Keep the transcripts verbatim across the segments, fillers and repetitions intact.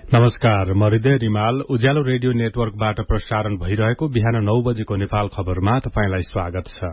नमस्कार, म हृदय रिमाल। उज्यालो रेडियो नेटवर्कबाट प्रसारण भइरहेको बिहान नौ बजेको नेपाल खबरमा तपाईंलाई स्वागत छ।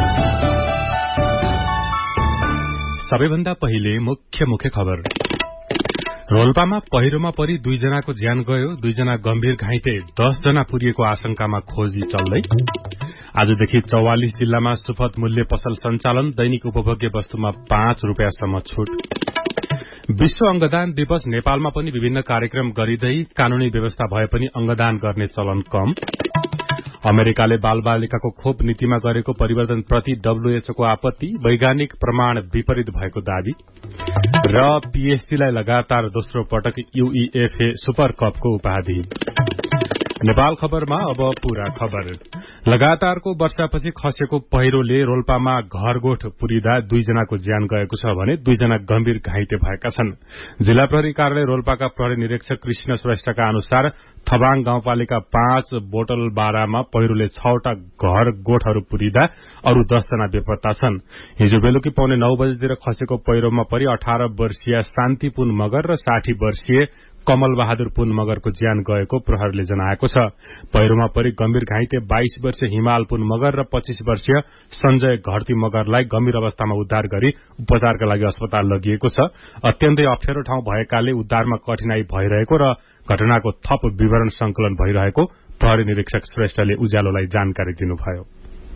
सबैभन्दा पहिले मुख्य मुख्य खबर। रोल्पामा पहिरोमा परि दुईजनाको ज्यान गयो, दुईजना गम्भीर घाइते, दस जना पुरिएको आशंकामा खोजी चल्दै। आजदेखि चौवालिस जिल्लामा सुपथ मूल्य पसल सञ्चालन, दैनिक उपभोग्य वस्तुमा पाँच रूपियाँसम्म छूट। विश्व अंगदान दिवस नेपालमा पनि विभिन्न कार्यक्रम गरिँदै कानूनी व्यवस्था भए पनि अंगदान गर्ने चलन कम। अमेरिकाले बालबालिकाको खोप नीतिमा गरेको परिवर्तनप्रति डब्ल्यूएचओको आपत्ति, वैज्ञानिक प्रमाण विपरीत भएको दावी। र पीएससीलाई लगातार दोस्रो पटक यूईएफए सुपर कपको उपाधि। नेपाल खबरमा अब पूरा खबर। लगातारको वर्षापछि खसेको पहिरोले रोल्पामा घरगोठ पुरिदा दुईजनाको ज्यान गएको छ भने दुईजना गम्भीर घाइते भएका छन्। जिल्ला प्रहरी कार्यालय रोल्पाका प्रहरी निरीक्षक कृष्ण श्रेष्ठका अनुसार थबाङ गाउँपालिका पाँच बोटल बारामा पहिरोले छवटा घर गोठहरू पुरिदा अरू दसजना बेपत्ता छन्। हिजो बेलुकी पौने नौ बजेतिर खसेको पहिरोमा परि अठार वर्षीय शान्ति पुन मगर र साठी वर्षीय कमल बहादुर पुन मगरको ज्यान गएको प्रहरीले जनाएको छ। पहिरोमा परि गम्भीर घाइते बाइस वर्षीय हिमाल पुन मगर र पच्चीस वर्षीय संजय घरती मगरलाई गम्भीर अवस्थामा उद्धार गरी उपचारका लागि अस्पताल लगिएको छ। अत्यन्तै अप्ठ्यारो ठाउँ भएकाले उद्धारमा कठिनाई भइरहेको र घटनाको थप विवरण संकलन भइरहेको प्रहरी निरीक्षक श्रेष्ठले उज्यालोलाई जानकारी दिनुभयो।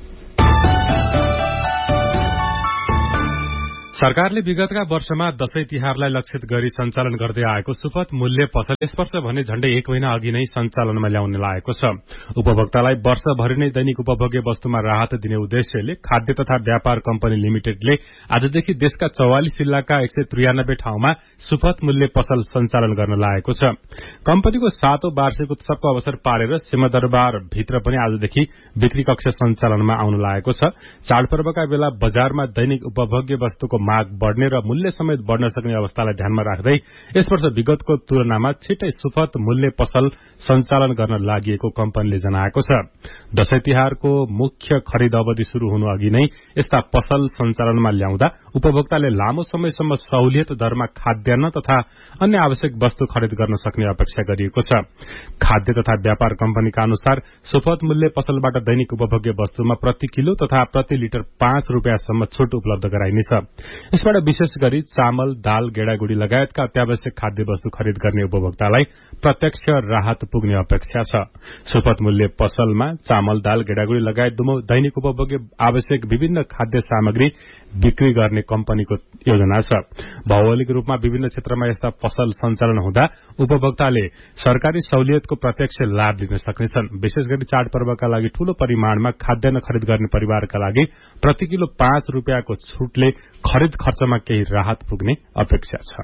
सरकारले विगतका वर्षमा दशैं तिहारलाई लक्षित गरी सञ्चालन गर्दै आएको सुपथ मूल्य पसल यस वर्ष भने झण्डै एक महिना अघि नै सञ्चालनमा ल्याउने लागेको छ। उपभोक्तालाई वर्षभरि नै दैनिक उपभोग्य वस्तुमा राहत दिने उद्देश्यले खाद्य तथा व्यापार कम्पनी लिमिटेडले आजदेखि देशका चौवालिस जिल्लाका एक सय त्रियानब्बे ठाउँमा सुपथ मूल्य पसल सञ्चालन गर्न लागेको छ। कम्पनीको सातौं वार्षिक उत्सवको अवसर पारेर सिंहदरबार भित्र पनि आजदेखि बिक्री कक्ष सञ्चालनमा आउन लागेको छ। चाडपर्वका बेला बजारमा दैनिक उपभोग्य वस्तुको माग बढ़ने र मूल्य समेत बढ़न सक्ने अवस्थालाई ध्यानमा राख्दै यस वर्ष विगतको तुलनामा छिट्टै सुपथ मूल्य पसल सञ्चालन गर्न लागिएको कम्पनीले जनाएको छ। दशैं तिहारको मुख्य खरिद अवधि शुरू हुनु अघि नै यस्ता पसल सञ्चालनमा ल्याउँदा उपभोक्ताले लामो समयसम्म सहुलियत दरमा खाद्यान्न तथा अन्य आवश्यक वस्तु खरिद गर्न सक्ने अपेक्षा गरिएको छ। खाद्य तथा व्यापार कम्पनीका अनुसार सुपथ मूल्य पसलबाट दैनिक उपभोग्य वस्तुमा प्रति किलो तथा प्रति लिटर पाँच रूपियाँसम्म छूट उपलब्ध गराइनेछ। यसबाट विशेष गरी चामल, दाल, गेडागुडी लगायतका अत्यावश्यक खाद्य वस्तु खरिद गर्ने उपभोक्तालाई प्रत्यक्ष राहत पुग्ने अपेक्षा छ। सुपथ मूल्य पसलमा चामल, दाल, गेडागुडी लगायत दैनिक उपभोग्य आवश्यक विभिन्न खाद्य सामग्री बिक्री गर्ने कम्पनीको योजना छ। भौगोलिक रूपमा विभिन्न क्षेत्रमा यस्ता पसल सञ्चालन हुँदा उपभोक्ताले सरकारी सहुलियतको प्रत्यक्ष लाभ लिन सक्नेछन्। विशेष गरी चाडपर्वका लागि ठूलो परिमाणमा खाद्यान्न खरिद गर्ने परिवारका लागि प्रति किलो पाँच रूपियाँको छूटले खरिद खर्चमा केही राहत पुग्ने अपेक्षा छ।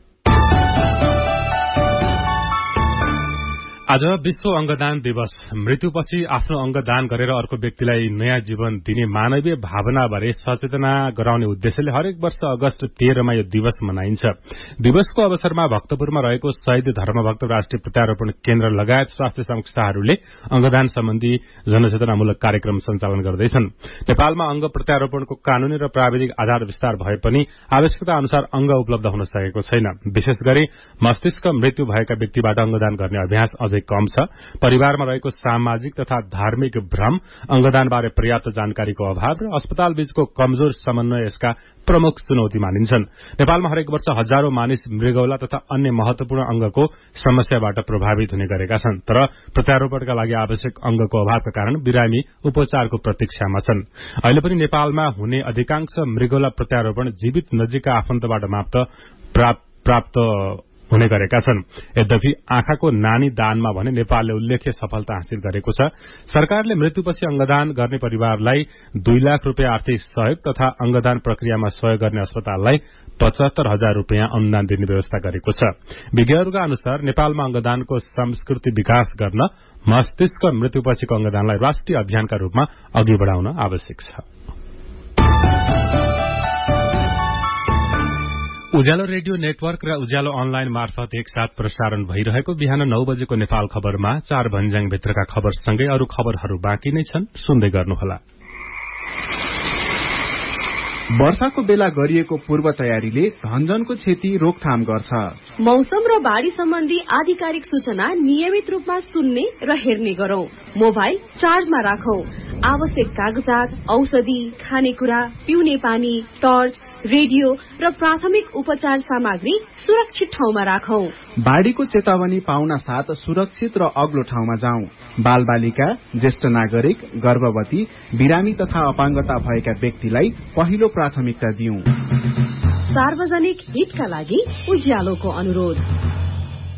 आज विश्व अंगदान दिवस। मृत्युपछि आफ्नो अंगदान गरेर अर्को व्यक्तिलाई नयाँ जीवन दिने मानवीय भावनाबारे सचेतना गराउने उद्देश्यले हरेक वर्ष अगस्त तेह्रमा यो दिवस मनाइन्छ। दिवसको अवसरमा भक्तपुरमा रहेको शहीद धर्मभक्त राष्ट्रिय प्रत्यारोपण केन्द्र लगायत स्वास्थ्य संस्थाहरूले अंगदान सम्बन्धी जनचेतनामूलक कार्यक्रम सञ्चालन गर्दैछन्। नेपालमा अंग प्रत्यारोपणको कानूनी र प्राविधिक आधार विस्तार भए पनि आवश्यकता अनुसार अंग उपलब्ध हुन सकेको छैन। विशेष गरी मस्तिष्क मृत्यु भएका व्यक्तिबाट अंगदान गर्ने अभ्यास अझै कम छ। परिवारमा रहेको सामाजिक तथा धार्मिक भ्रम, अंगदानबारे पर्याप्त जानकारीको अभाव र अस्पताल बीचको कमजोर समन्वय यसका प्रमुख चुनौती मानिन्छन्। नेपालमा हरेक वर्ष हजारौं मानिस मृगौला तथा अन्य महत्वपूर्ण अंगको समस्याबाट प्रभावित हुने गरेका छन्। तर प्रत्यारोपणका लागि आवश्यक अंगको अभावका कारण बिरामी उपचारको प्रतीक्षामा छन्। अहिले पनि नेपालमा हुने अधिकांश मृगौला प्रत्यारोपण जीवित नजिकका आफन्तबाट मात्र प्राप्त हुने गरेका छन्। यद्यपि आँखाको नानी दानमा भने नेपालले उल्लेख्य सफलता हासिल गरेको छ। सरकारले मृत्युपछि अंगदान गर्ने परिवारलाई दुई लाख रूपियाँ आर्थिक सहयोग तथा अंगदान प्रक्रियामा सहयोग गर्ने अस्पताललाई पचहत्तर हजार रूपियाँ अनुदान दिने व्यवस्था गरेको छ। विज्ञहरूका अनुसार नेपालमा अंगदानको संस्कृति विकास गर्न मस्तिष्क मृत्युपछिको अंगदानलाई राष्ट्रिय अभियानका रूपमा अघि बढ़ाउन आवश्यक छ। उज्यालो रेडियो नेटवर्क र उज्यालो अनलाइन मार्फत एकसाथ प्रसारण भइरहेको बिहान नौ बजेको नेपाल खबरमा चार भन्ज्याङ भित्रका खबरसँगै अरू खबरहरू बाँकी नै छन्, सुन्दै गर्नुहोला। वर्षाको बेला गरिएको पूर्व तयारीले धनजनको क्षति रोकथाम गर्छ। मौसम र बाढ़ी सम्बन्धी आधिकारिक सूचना नियमित रूपमा सुन्ने र हेर्ने गरौं। मोबाइल चार्जमा राखौं। आवश्यक कागजात, औषधि, खानेकुरा, पिउने पानी, टर्च, रेडियो र प्राथमिक उपचार सामग्री सुरक्षित ठाउँमा राखौं। बाढ़ीको चेतावनी पाउन साथ सुरक्षित र अग्लो ठाउँमा जाउँ। बाल बालिका, ज्येष्ठ नागरिक, गर्भवती, बिरामी तथा अपाङ्गता भएका व्यक्तिलाई पहिलो प्राथमिकता दिउँ। सार्वजनिक हितका लागि उज्यालोको अनुरोध।